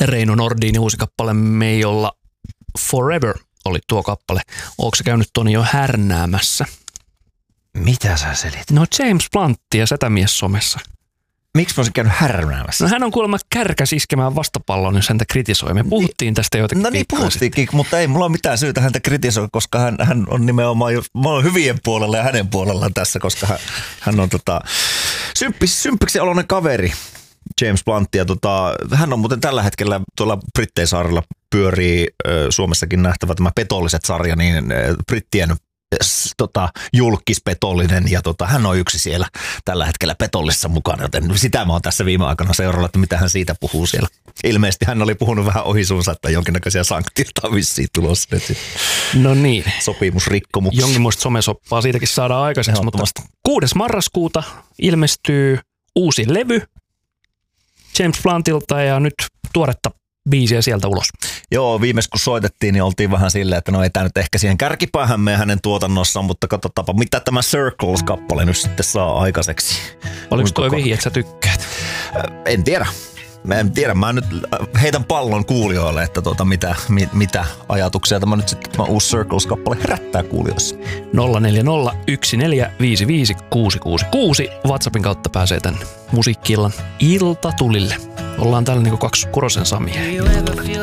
Reino Nordin uusi kappale Meijolla Forever oli tuo kappale. Ootko sä käynyt Toni jo härnäämässä? Mitä sä selit? No James Blunt ja Sätämies somessa. Miksi mä olisin käynyt härnäämässä? No hän on kuulemma kärkäs iskemään vastapallon, jos häntä kritisoi. Me puhuttiin tästä jotakin. No niin, puhuttiinkin, mutta ei mulla ole mitään syytä häntä kritisoida, koska hän on nimenomaan mä oon hyvien puolella ja hänen puolellaan tässä, koska hän on symppiksi oloinen kaveri, James Blunt. Ja hän on muuten tällä hetkellä tuolla Brittein-saarella pyörii Suomessakin nähtävä tämä Petolliset-sarja, niin brittien julkispetollinen ja hän on yksi siellä tällä hetkellä Petollissa mukana, joten sitä mä oon tässä viime aikana seuralla, että mitä hän siitä puhuu siellä. Ilmeisesti hän oli puhunut vähän ohi suunsa, että jonkinnäköisiä sanktioita on vissiin tulossa. No niin. Sopimusrikkomuksia. Jonkinmoista somesoppaa siitäkin saadaan aikaiseksi, mutta 6. marraskuuta ilmestyy uusi levy James Bluntilta ja nyt tuoretta biisiä sieltä ulos. Joo, viimeis kun soitettiin, niin oltiin vähän silleen, että no ei tämä nyt ehkä siihen kärkipäähän mene hänen tuotannossaan, mutta katsotaanpa, mitä tämä Circles-kappale nyt sitten saa aikaiseksi. Oliko toi vihje, että sä tykkäät? En tiedä. Mä nyt heitän pallon kuulijoille, että mitä ajatuksia tämä nyt sitten tämä uusi Circles-kappale herättää kuulijoissa. 0401455666. WhatsAppin kautta pääsee tänne musiikki-illan iltatulille. Ollaan täällä niinku 2 Kurosen Samia.